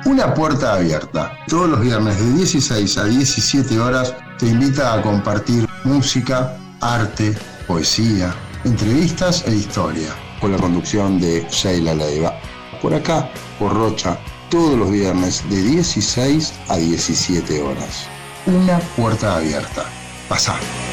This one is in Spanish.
Una puerta abierta. Todos los viernes de 16 a 17 horas te invita a compartir música, arte, poesía, entrevistas e historia. Con la conducción de Sheila Leiva. Por acá, por Rocha, todos los viernes de 16 a 17 horas. Una puerta abierta. Pasá.